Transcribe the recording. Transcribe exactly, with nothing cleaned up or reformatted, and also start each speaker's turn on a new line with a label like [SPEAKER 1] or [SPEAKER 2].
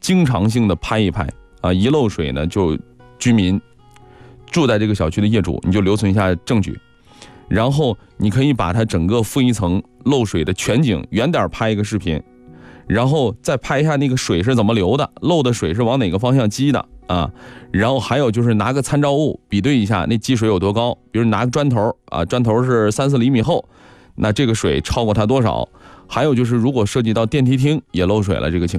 [SPEAKER 1] 经常性的拍一拍啊，一漏水呢，就居民住在这个小区的业主，你就留存一下证据，然后你可以把它整个负一层漏水的全景远点拍一个视频，然后再拍一下那个水是怎么流的，漏的水是往哪个方向积的啊，然后还有就是拿个参照物比对一下那积水有多高，比如拿个砖头啊，砖头是三四厘米厚，那这个水超过它多少？还有就是如果涉及到电梯厅也漏水了这个情况。